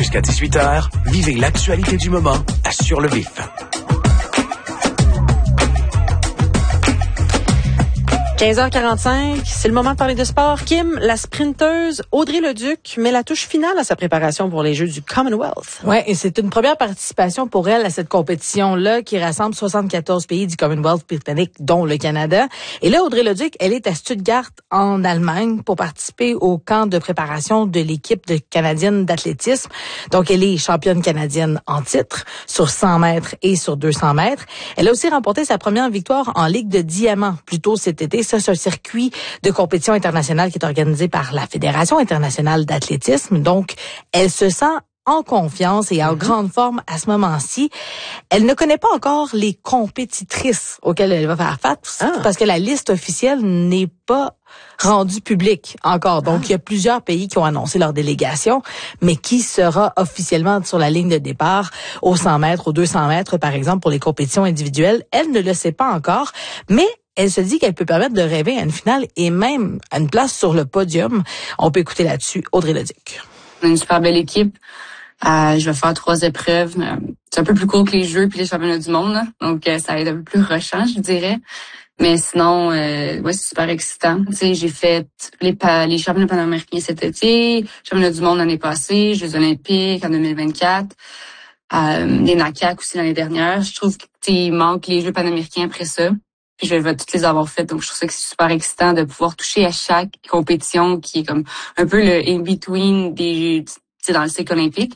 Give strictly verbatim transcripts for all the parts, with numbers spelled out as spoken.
Jusqu'à dix-huit heures, vivez l'actualité du moment à Sur le Vif. quinze heures quarante-cinq, c'est le moment de parler de sport. Kim, la sprinteuse Audrey Leduc met la touche finale à sa préparation pour les Jeux du Commonwealth. Ouais, et c'est une première participation pour elle à cette compétition-là qui rassemble soixante-quatorze pays du Commonwealth britannique, dont le Canada. Et là, Audrey Leduc, elle est à Stuttgart, en Allemagne, pour participer au camp de préparation de l'équipe de canadienne d'athlétisme. Donc, elle est championne canadienne en titre sur cent mètres et sur deux cents mètres. Elle a aussi remporté sa première victoire en Ligue de diamant plus tôt cet été. Ça, c'est un circuit de compétition internationale qui est organisé par la Fédération internationale d'athlétisme. Donc, elle se sent en confiance et en mm-hmm. grande forme à ce moment-ci. Elle ne connaît pas encore les compétitrices auxquelles elle va faire face ah. parce que la liste officielle n'est pas rendue publique encore. Donc, ah. il y a plusieurs pays qui ont annoncé leur délégation, mais qui sera officiellement sur la ligne de départ aux cent mètres, aux deux cents mètres, par exemple, pour les compétitions individuelles. Elle ne le sait pas encore, mais elle se dit qu'elle peut permettre de rêver à une finale et même à une place sur le podium. On peut écouter là-dessus Audrey Leduc. On a une super belle équipe. Euh, je vais faire trois épreuves. Euh, c'est un peu plus court que les Jeux puis les championnats du monde, là. Donc euh, ça va être un peu plus rushant, je dirais. Mais sinon, euh, ouais, c'est super excitant. Tu sais, j'ai fait les pa- les championnats panaméricains cet été, championnats du monde l'année passée, Jeux olympiques en deux mille vingt-quatre, euh, les N A C A C aussi l'année dernière. Je trouve qu'il manque les Jeux panaméricains après ça. Puis je vais toutes les avoir faites, donc je trouve ça que c'est super excitant de pouvoir toucher à chaque compétition qui est comme un peu le in-between des, tu sais, dans le cycle olympique.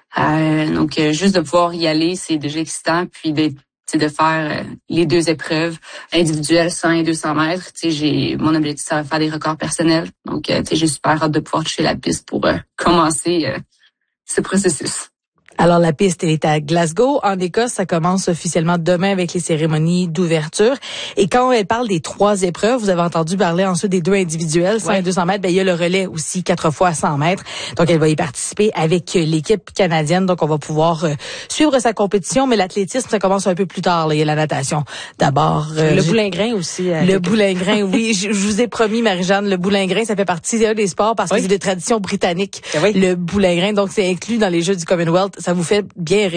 Euh, donc euh, juste de pouvoir y aller, c'est déjà excitant. Puis d'être, tu sais, de faire euh, les deux épreuves individuelles, cent et deux cents mètres. Tu sais, j'ai mon objectif, c'est de faire des records personnels. Donc euh, tu sais, j'ai super hâte de pouvoir toucher la piste pour euh, commencer euh, ce processus. Alors, la piste est à Glasgow, en Écosse. Ça commence officiellement demain avec les cérémonies d'ouverture. Et quand elle parle des trois épreuves, vous avez entendu parler ensuite des deux individuels, cent et deux cents mètres. Ben, il y a le relais aussi, quatre fois cent mètres. Donc, elle va y participer avec l'équipe canadienne. Donc, on va pouvoir euh, suivre sa compétition. Mais l'athlétisme, ça commence un peu plus tard. Là. Il y a la natation. D'abord... Euh, le boulingrin aussi. Euh, le boulingrin, oui. Je, je vous ai promis, Marie-Jeanne, le boulingrin, ça fait partie des sports parce oui. que c'est des traditions britanniques. Oui. Le boulingrin, donc c'est inclus dans les Jeux du Commonwealth. Ça vous fait bien rire.